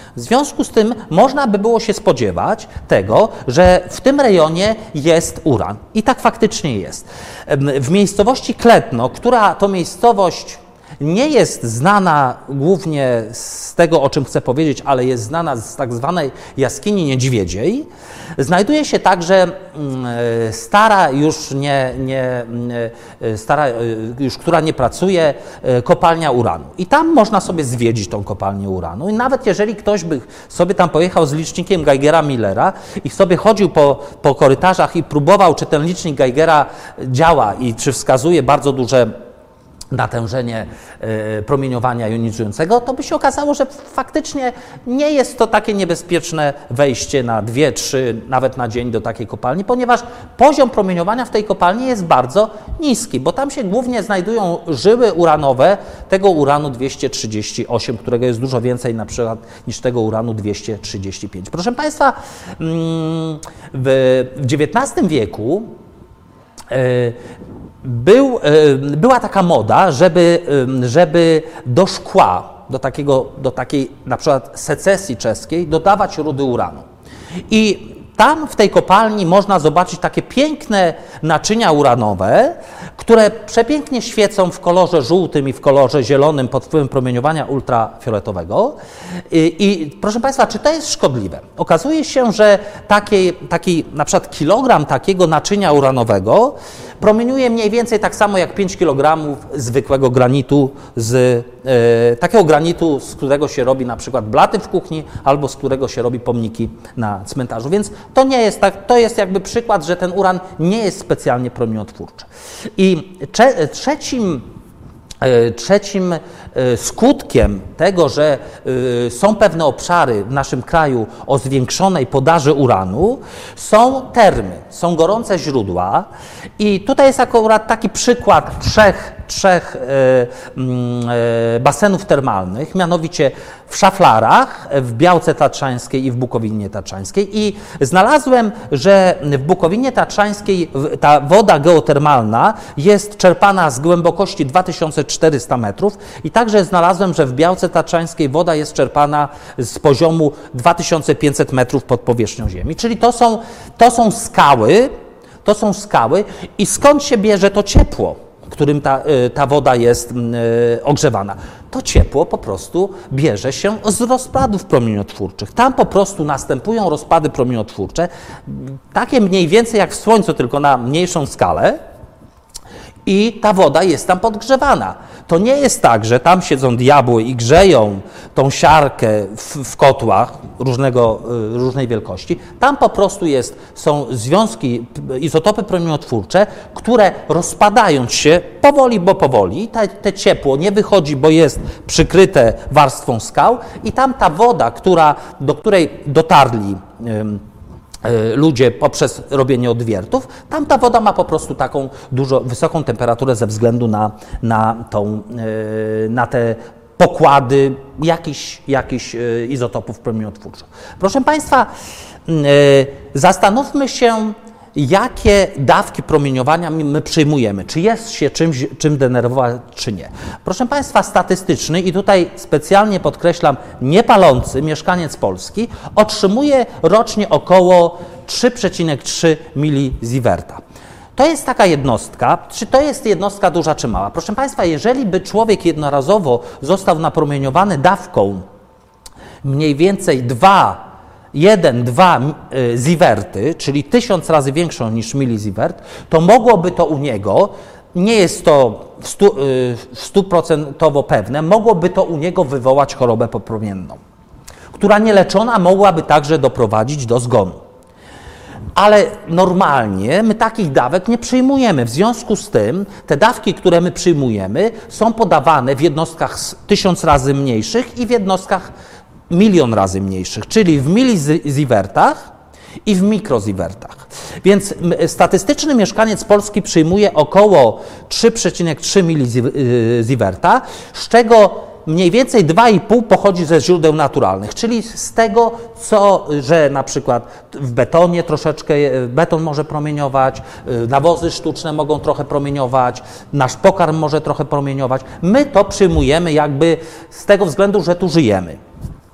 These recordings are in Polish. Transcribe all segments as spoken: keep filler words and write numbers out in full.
W związku z tym można by było się spodziewać tego, że w tym rejonie jest uran. I tak faktycznie jest. W miejscowości Kletno, która to miejscowość nie jest znana głównie z tego, o czym chcę powiedzieć, ale jest znana z tak zwanej jaskini niedźwiedziej, znajduje się także stara już, nie, nie, stara już, która nie pracuje, kopalnia uranu. I tam można sobie zwiedzić tą kopalnię uranu. I nawet jeżeli ktoś by sobie tam pojechał z licznikiem Geigera-Millera i sobie chodził po, po korytarzach i próbował, czy ten licznik Geigera działa i czy wskazuje bardzo duże natężenie y, promieniowania jonizującego, to by się okazało, że faktycznie nie jest to takie niebezpieczne wejście na dwie, trzy, nawet na dzień do takiej kopalni, ponieważ poziom promieniowania w tej kopalni jest bardzo niski, bo tam się głównie znajdują żyły uranowe tego uranu dwieście trzydzieści osiem, którego jest dużo więcej na przykład niż tego uranu dwieście trzydzieści pięć. Proszę Państwa, w dziewiętnastym wieku y, Był, była taka moda, żeby, żeby do szkła, do, takiego, do takiej na przykład secesji czeskiej dodawać rudy uranu. I tam w tej kopalni można zobaczyć takie piękne naczynia uranowe, które przepięknie świecą w kolorze żółtym i w kolorze zielonym pod wpływem promieniowania ultrafioletowego. I, i proszę Państwa, czy to jest szkodliwe? Okazuje się, że taki, taki na przykład kilogram takiego naczynia uranowego promieniuje mniej więcej tak samo jak pięć kilogramów zwykłego granitu, z, e, takiego granitu, z którego się robi na przykład blaty w kuchni albo z którego się robi pomniki na cmentarzu. Więc to nie jest tak, to jest jakby przykład, że ten uran nie jest specjalnie promieniotwórczy. I cze, trzecim Trzecim skutkiem tego, że są pewne obszary w naszym kraju o zwiększonej podaży uranu, są termy, są gorące źródła i tutaj jest akurat taki przykład trzech, trzech basenów termalnych, mianowicie w Szaflarach, w Białce Tatrzańskiej i w Bukowinie Tatrzańskiej i znalazłem, że w Bukowinie Tatrzańskiej ta woda geotermalna jest czerpana z głębokości dwa tysiące czterysta metrów i także znalazłem, że w Białce Tatrzańskiej woda jest czerpana z poziomu dwa tysiące pięćset metrów pod powierzchnią ziemi. Czyli to są, to są skały, to są skały i skąd się bierze to ciepło, którym ta, ta woda jest ogrzewana? To ciepło po prostu bierze się z rozpadów promieniotwórczych. Tam po prostu następują rozpady promieniotwórcze, takie mniej więcej jak w Słońcu, tylko na mniejszą skalę. I ta woda jest tam podgrzewana. To nie jest tak, że tam siedzą diabły i grzeją tą siarkę w, w kotłach różnego, różnej wielkości. Tam po prostu jest, są związki, izotopy promieniotwórcze, które rozpadając się powoli, bo powoli, te, te ciepło nie wychodzi, bo jest przykryte warstwą skał i tam ta woda, która, do której dotarli ludzie poprzez robienie odwiertów, tam ta woda ma po prostu taką dużo wysoką temperaturę ze względu na, na, tą, na te pokłady jakichś, jakichś izotopów promieniotwórczych. Proszę Państwa, zastanówmy się, jakie dawki promieniowania my przyjmujemy, czy jest się czymś, czym denerwować, czy nie. Proszę Państwa, statystyczny, i tutaj specjalnie podkreślam, niepalący mieszkaniec Polski otrzymuje rocznie około trzy przecinek trzy miliziewerta. To jest taka jednostka, czy to jest jednostka duża, czy mała? Proszę Państwa, jeżeli by człowiek jednorazowo został napromieniowany dawką mniej więcej dwa jeden, dwa ziewerty, czyli tysiąc razy większą niż miliziewert, to mogłoby to u niego, nie jest to stuprocentowo pewne, mogłoby to u niego wywołać chorobę popromienną, która nieleczona mogłaby także doprowadzić do zgonu. Ale normalnie my takich dawek nie przyjmujemy. W związku z tym te dawki, które my przyjmujemy, są podawane w jednostkach tysiąc razy mniejszych i w jednostkach milion razy mniejszych, czyli w miliziewertach i w mikroziewertach. Więc statystyczny mieszkaniec Polski przyjmuje około trzy przecinek trzy miliziewerta, z czego mniej więcej dwa i pół pochodzi ze źródeł naturalnych, czyli z tego, co, że na przykład w betonie troszeczkę beton może promieniować, nawozy sztuczne mogą trochę promieniować, nasz pokarm może trochę promieniować. My to przyjmujemy jakby z tego względu, że tu żyjemy.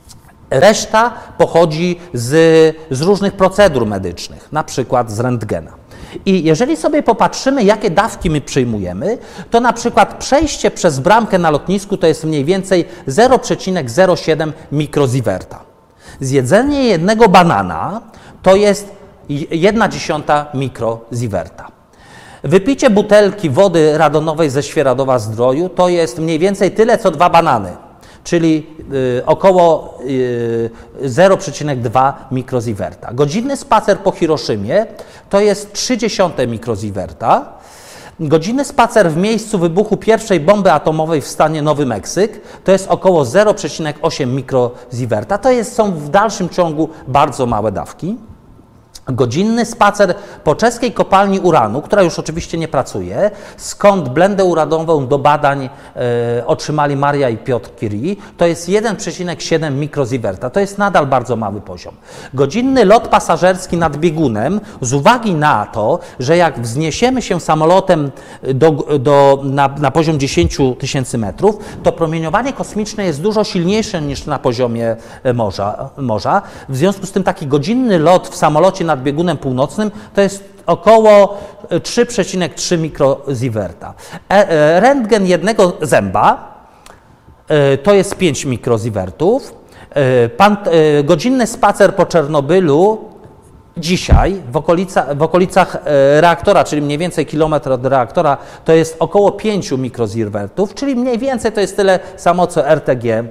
Reszta pochodzi z, z różnych procedur medycznych, na przykład z rentgena. I jeżeli sobie popatrzymy, jakie dawki my przyjmujemy, to na przykład przejście przez bramkę na lotnisku to jest mniej więcej zero przecinek zero siedem mikroziewerta. Zjedzenie jednego banana to jest jedna dziesiąta mikroziewerta. Wypicie butelki wody radonowej ze Świeradowa-Zdroju to jest mniej więcej tyle, co dwa banany, czyli y, około y, zero przecinek dwa mikroziewerta. Godzinny spacer po Hiroszymie to jest trzy dziesiąte mikroziewerta. Godzinny spacer w miejscu wybuchu pierwszej bomby atomowej w stanie Nowy Meksyk to jest około zero przecinek osiem mikroziewerta. To jest, są w dalszym ciągu bardzo małe dawki. Godzinny spacer po czeskiej kopalni uranu, która już oczywiście nie pracuje, skąd blendę uranową do badań e, otrzymali Maria i Piotr Curie, to jest jeden przecinek siedem mikroziewerta. To jest nadal bardzo mały poziom. Godzinny lot pasażerski nad biegunem, z uwagi na to, że jak wzniesiemy się samolotem do, do, na, na poziom dziesięć tysięcy metrów, to promieniowanie kosmiczne jest dużo silniejsze niż na poziomie morza. morza. W związku z tym taki godzinny lot w samolocie nad biegunem północnym to jest około trzy przecinek trzy mikroziewerta. E, rentgen jednego zęba e, to jest pięć mikroziewertów. E, pan, e, godzinny spacer po Czernobylu dzisiaj w, okolica, w okolicach e, reaktora, czyli mniej więcej kilometr od reaktora, to jest około pięć mikroziewertów, czyli mniej więcej to jest tyle samo co R T G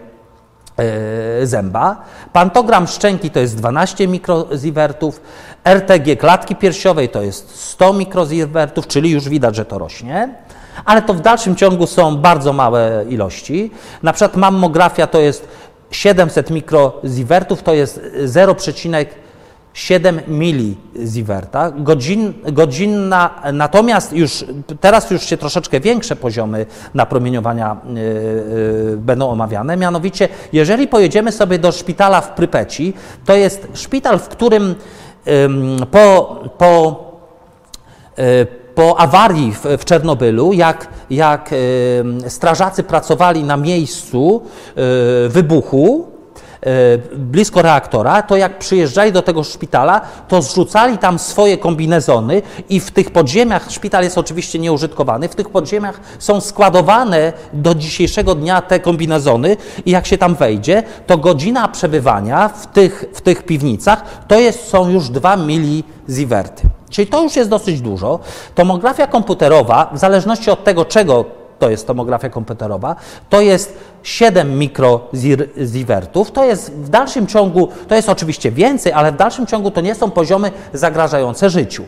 zęba. Pantogram szczęki to jest dwanaście mikroziewertów, R T G klatki piersiowej to jest sto mikroziewertów, czyli już widać, że to rośnie, ale to w dalszym ciągu są bardzo małe ilości. Na przykład mammografia to jest siedemset mikroziewertów, to jest zero przecinek siedem miliziewerta. Godzin, godzinna, natomiast już teraz już się troszeczkę większe poziomy napromieniowania yy, yy, będą omawiane. Mianowicie, jeżeli pojedziemy sobie do szpitala w Prypeci, to jest szpital, w którym yy, po, po, yy, po awarii w, w Czernobylu, jak, jak yy, strażacy pracowali na miejscu yy, wybuchu, blisko reaktora, to jak przyjeżdżali do tego szpitala, to zrzucali tam swoje kombinezony i w tych podziemiach, szpital jest oczywiście nieużytkowany, w tych podziemiach są składowane do dzisiejszego dnia te kombinezony i jak się tam wejdzie, to godzina przebywania w tych, w tych piwnicach to jest, są już dwa miliziewerty. Czyli to już jest dosyć dużo. Tomografia komputerowa, w zależności od tego, czego to jest tomografia komputerowa, to jest siedem mikroziewertów, to jest w dalszym ciągu, to jest oczywiście więcej, ale w dalszym ciągu to nie są poziomy zagrażające życiu.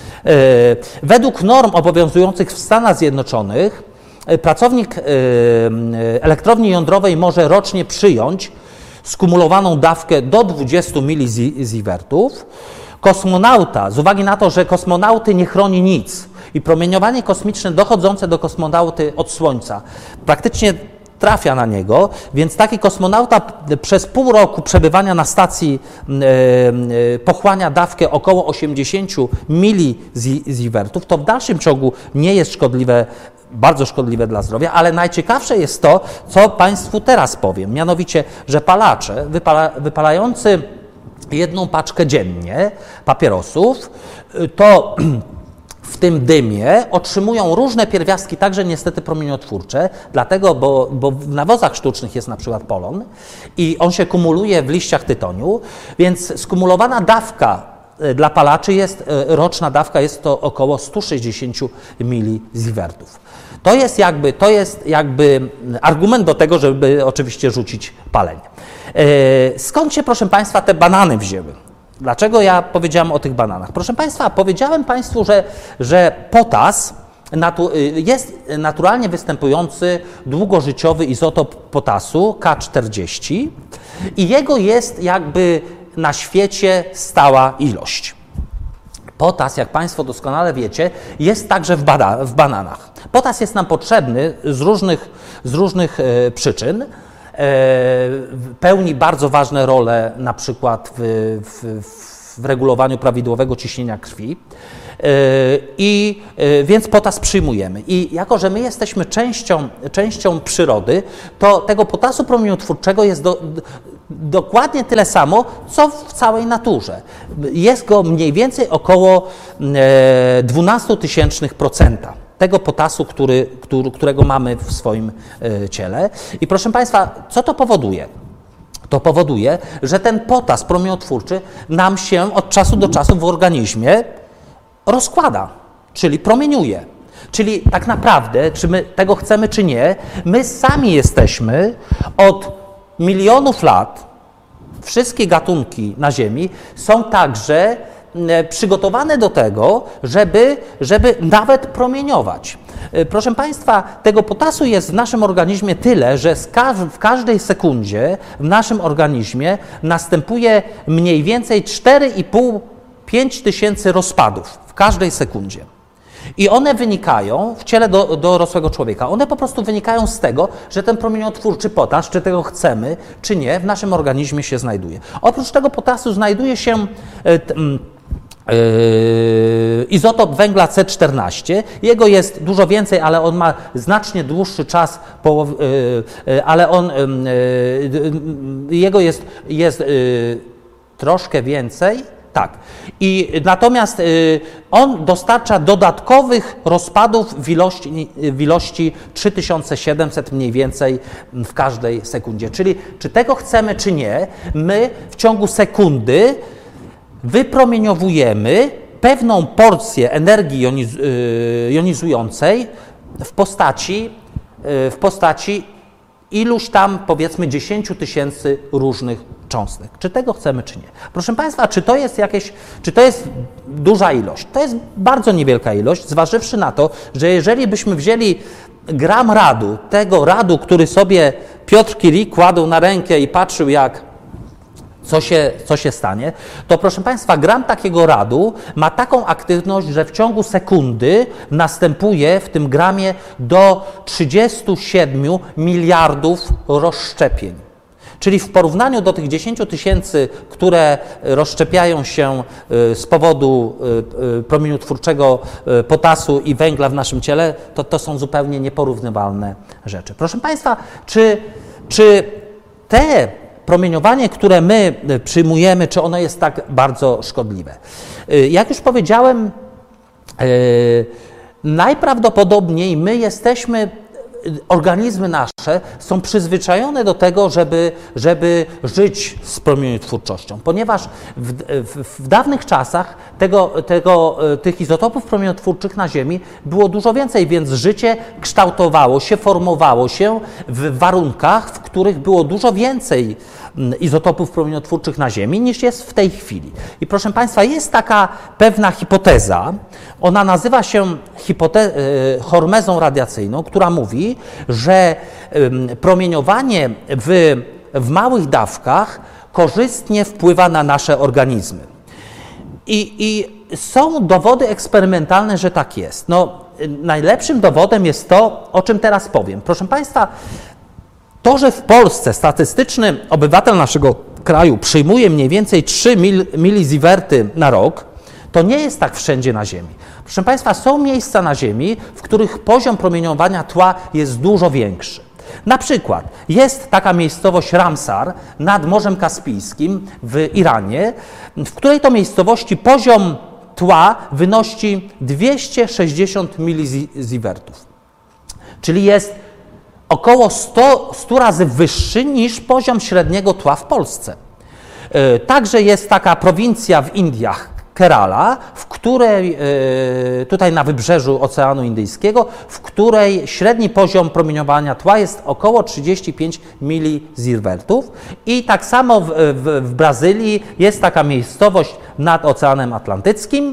Według norm obowiązujących w Stanach Zjednoczonych pracownik elektrowni jądrowej może rocznie przyjąć skumulowaną dawkę do dwudziestu miliziewertów. Kosmonauta, z uwagi na to, że kosmonauty nie chroni nic i promieniowanie kosmiczne dochodzące do kosmonauty od Słońca praktycznie trafia na niego, więc taki kosmonauta przez pół roku przebywania na stacji e, pochłania dawkę około osiemdziesięciu miliziewertów, to w dalszym ciągu nie jest szkodliwe, bardzo szkodliwe dla zdrowia, ale najciekawsze jest to, co Państwu teraz powiem, mianowicie, że palacze wypala, wypalający jedną paczkę dziennie papierosów, to w tym dymie otrzymują różne pierwiastki, także niestety promieniotwórcze, dlatego, bo, bo w nawozach sztucznych jest na przykład polon i on się kumuluje w liściach tytoniu, więc skumulowana dawka dla palaczy jest, roczna dawka jest to około sto sześćdziesiąt miliziewertów. To jest jakby, to jest jakby argument do tego, żeby oczywiście rzucić palenie. Skąd się, proszę Państwa, te banany wzięły? Dlaczego ja powiedziałem o tych bananach? Proszę Państwa, powiedziałem Państwu, że, że potas natu, jest naturalnie występujący długożyciowy izotop potasu K czterdzieści i jego jest jakby na świecie stała ilość. Potas, jak Państwo doskonale wiecie, jest także w, bada, w bananach. Potas jest nam potrzebny z różnych, z różnych e, przyczyn. Pełni bardzo ważne role na przykład w, w, w regulowaniu prawidłowego ciśnienia krwi. I więc potas przyjmujemy. I jako, że my jesteśmy częścią, częścią przyrody, to tego potasu promieniotwórczego jest do, dokładnie tyle samo, co w całej naturze. Jest go mniej więcej około dwanaście tysięcznych procenta tego potasu, który, który, którego mamy w swoim ciele. I proszę Państwa, co to powoduje? To powoduje, że ten potas promieniotwórczy nam się od czasu do czasu w organizmie rozkłada, czyli promieniuje. Czyli tak naprawdę, czy my tego chcemy, czy nie, my sami jesteśmy od milionów lat, wszystkie gatunki na Ziemi są także przygotowane do tego, żeby, żeby nawet promieniować. Proszę Państwa, tego potasu jest w naszym organizmie tyle, że w każdej sekundzie w naszym organizmie następuje mniej więcej cztery i pół do pięciu tysięcy rozpadów w każdej sekundzie. I one wynikają w ciele do, dorosłego człowieka, one po prostu wynikają z tego, że ten promieniotwórczy potas, czy tego chcemy, czy nie, w naszym organizmie się znajduje. Oprócz tego potasu znajduje się Yy, izotop węgla C czternaście. Jego jest dużo więcej, ale on ma znacznie dłuższy czas, połow, yy, yy, ale on, yy, jego jest, jest yy, troszkę więcej. Tak. I natomiast y, on dostarcza dodatkowych rozpadów w ilości, w ilości trzy tysiące siedemset mniej więcej w każdej sekundzie. Czyli czy tego chcemy, czy nie, my w ciągu sekundy wypromieniowujemy pewną porcję energii joniz, y, jonizującej w postaci, y, w postaci iluś tam, powiedzmy, dziesięciu tysięcy różnych cząstek. Czy tego chcemy, czy nie? Proszę Państwa, czy to jest jakieś, czy to jest duża ilość? To jest bardzo niewielka ilość, zważywszy na to, że jeżeli byśmy wzięli gram radu, tego radu, który sobie Piotr Curie kładł na rękę i patrzył, jak Co się, co się stanie, to proszę Państwa, gram takiego radu ma taką aktywność, że w ciągu sekundy następuje w tym gramie do trzydziestu siedmiu miliardów rozszczepień. Czyli w porównaniu do tych dziesięciu tysięcy, które rozszczepiają się z powodu promieniotwórczego potasu i węgla w naszym ciele, to to są zupełnie nieporównywalne rzeczy. Proszę Państwa, czy, czy te promieniowanie, które my przyjmujemy, czy ono jest tak bardzo szkodliwe? Jak już powiedziałem, najprawdopodobniej my jesteśmy, organizmy nasze są przyzwyczajone do tego, żeby, żeby żyć z promieniotwórczością, ponieważ w, w, w dawnych czasach tego, tego, tych izotopów promieniotwórczych na Ziemi było dużo więcej, więc życie kształtowało się, formowało się w warunkach, w których było dużo więcej izotopów promieniotwórczych na Ziemi niż jest w tej chwili. I proszę Państwa, jest taka pewna hipoteza, ona nazywa się hipote- hormezą radiacyjną, która mówi, że promieniowanie w, w małych dawkach korzystnie wpływa na nasze organizmy. I, i są dowody eksperymentalne, że tak jest. No, najlepszym dowodem jest to, o czym teraz powiem. Proszę Państwa, to, że w Polsce statystyczny obywatel naszego kraju przyjmuje mniej więcej trzy miliziewerty na rok, to nie jest tak wszędzie na Ziemi. Proszę Państwa, są miejsca na Ziemi, w których poziom promieniowania tła jest dużo większy. Na przykład jest taka miejscowość Ramsar nad Morzem Kaspijskim w Iranie, w której to miejscowości poziom tła wynosi dwieście sześćdziesiąt miliziewertów, czyli jest około sto, stu razy wyższy niż poziom średniego tła w Polsce. Także jest taka prowincja w Indiach, Kerala, w której, tutaj na wybrzeżu Oceanu Indyjskiego, w której średni poziom promieniowania tła jest około trzydzieści pięć miliziewertów. I tak samo w, w, w Brazylii jest taka miejscowość nad Oceanem Atlantyckim,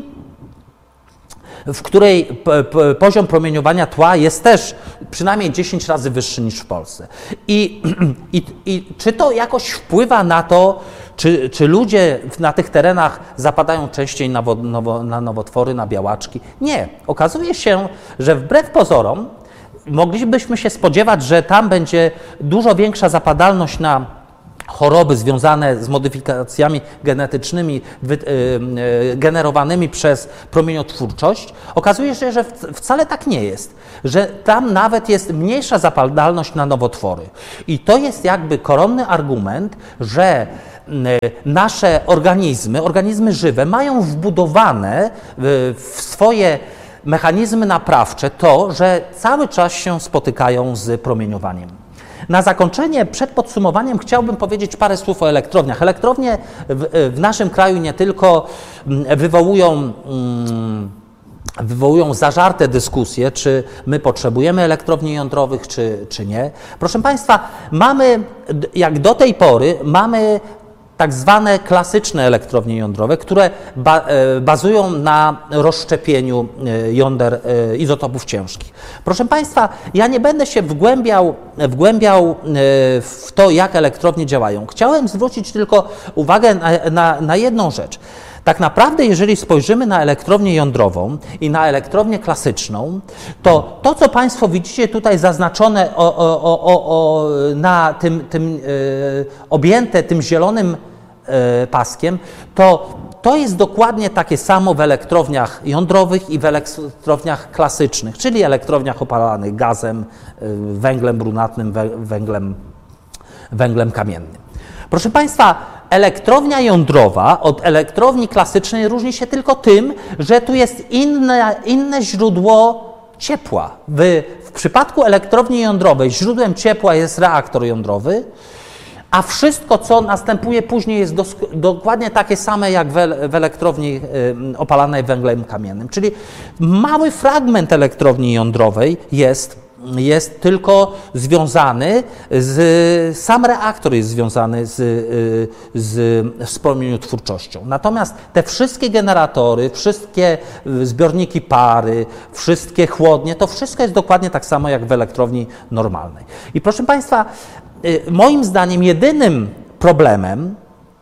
w której p, p, poziom promieniowania tła jest też przynajmniej dziesięć razy wyższy niż w Polsce. I, i, i czy to jakoś wpływa na to, czy, czy ludzie na tych terenach zapadają częściej na, nowo, na nowotwory, na białaczki? Nie. Okazuje się, że wbrew pozorom moglibyśmy się spodziewać, że tam będzie dużo większa zapadalność na choroby związane z modyfikacjami genetycznymi wy, y, y, generowanymi przez promieniotwórczość, okazuje się, że wcale tak nie jest, że tam nawet jest mniejsza zapalność na nowotwory. I to jest jakby koronny argument, że y, nasze organizmy, organizmy żywe mają wbudowane w, w swoje mechanizmy naprawcze to, że cały czas się spotykają z promieniowaniem. Na zakończenie, przed podsumowaniem, chciałbym powiedzieć parę słów o elektrowniach. Elektrownie w, w naszym kraju nie tylko wywołują, wywołują zażarte dyskusje, czy my potrzebujemy elektrowni jądrowych, czy, czy nie. Proszę Państwa, mamy, jak do tej pory, mamy tak zwane klasyczne elektrownie jądrowe, które ba bazują na rozszczepieniu jąder izotopów ciężkich. Proszę Państwa, ja nie będę się wgłębiał, wgłębiał w to, jak elektrownie działają. Chciałem zwrócić tylko uwagę na, na, na jedną rzecz. Tak naprawdę, jeżeli spojrzymy na elektrownię jądrową i na elektrownię klasyczną, to to, co Państwo widzicie tutaj zaznaczone o, o, o, o, na tym, tym e, objęte tym zielonym e, paskiem, to to jest dokładnie takie samo w elektrowniach jądrowych i w elektrowniach klasycznych, czyli elektrowniach opalanych gazem, e, węglem brunatnym, wę, węglem, węglem kamiennym. Proszę Państwa, elektrownia jądrowa od elektrowni klasycznej różni się tylko tym, że tu jest inne, inne źródło ciepła. W, w przypadku elektrowni jądrowej źródłem ciepła jest reaktor jądrowy, a wszystko, co następuje później, jest dos, dokładnie takie same jak w, w elektrowni y, opalanej węglem kamiennym. Czyli mały fragment elektrowni jądrowej jest jest tylko związany z, sam reaktor jest związany z, z, z promieniotwórczością. Natomiast te wszystkie generatory, wszystkie zbiorniki pary, wszystkie chłodnie, to wszystko jest dokładnie tak samo jak w elektrowni normalnej. I proszę Państwa, moim zdaniem jedynym problemem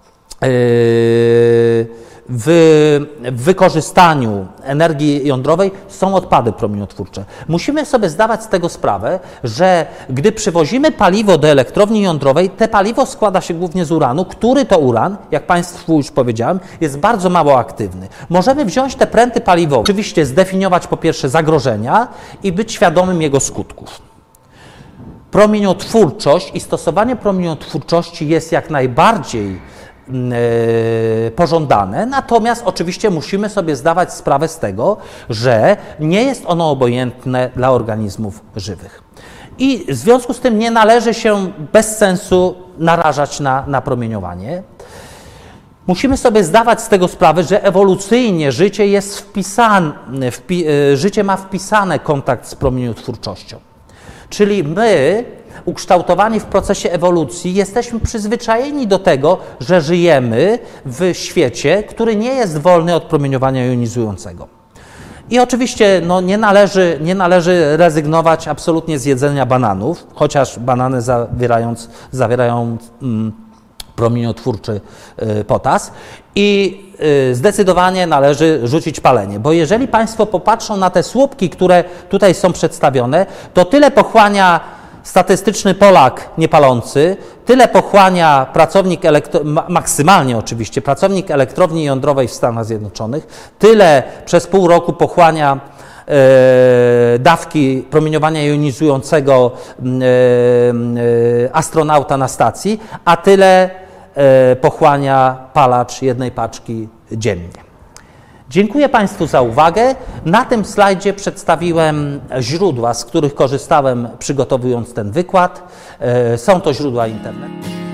yy, W, w wykorzystaniu energii jądrowej są odpady promieniotwórcze. Musimy sobie zdawać z tego sprawę, że gdy przywozimy paliwo do elektrowni jądrowej, te paliwo składa się głównie z uranu, który to uran, jak Państwu już powiedziałem, jest bardzo mało aktywny. Możemy wziąć te pręty paliwowe, oczywiście zdefiniować po pierwsze zagrożenia i być świadomym jego skutków. Promieniotwórczość i stosowanie promieniotwórczości jest jak najbardziej pożądane, natomiast oczywiście musimy sobie zdawać sprawę z tego, że nie jest ono obojętne dla organizmów żywych. I w związku z tym nie należy się bez sensu narażać na, na promieniowanie. Musimy sobie zdawać z tego sprawę, że ewolucyjnie życie jest wpisane, wpi, życie ma wpisane kontakt z promieniotwórczością. Czyli my, ukształtowani w procesie ewolucji, jesteśmy przyzwyczajeni do tego, że żyjemy w świecie, który nie jest wolny od promieniowania jonizującego. I oczywiście no, nie należy, nie należy rezygnować absolutnie z jedzenia bananów, chociaż banany zawierając, zawierają mm, promieniotwórczy y, potas. I y, zdecydowanie należy rzucić palenie, bo jeżeli Państwo popatrzą na te słupki, które tutaj są przedstawione, to tyle pochłania statystyczny Polak niepalący, tyle pochłania pracownik, maksymalnie oczywiście, pracownik elektrowni jądrowej w Stanach Zjednoczonych, tyle przez pół roku pochłania e, dawki promieniowania jonizującego e, e, astronauta na stacji, a tyle e, pochłania palacz jednej paczki dziennie. Dziękuję Państwu za uwagę. Na tym slajdzie przedstawiłem źródła, z których korzystałem, przygotowując ten wykład. Są to źródła internetu.